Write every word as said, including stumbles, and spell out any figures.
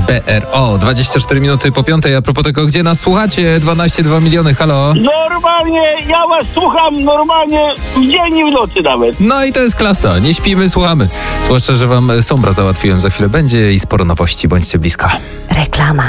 B R O. dwadzieścia cztery minuty po piątej. A propos tego, gdzie nas słuchacie? dwanaście przecinek dwa miliony, halo. Normalnie, ja was słucham normalnie w dzień i w nocy nawet. No i to jest klasa. Nie śpimy, słuchamy. Zwłaszcza, że wam Sombra załatwiłem. Za chwilę będzie i sporo nowości. Bądźcie blisko. Reklama.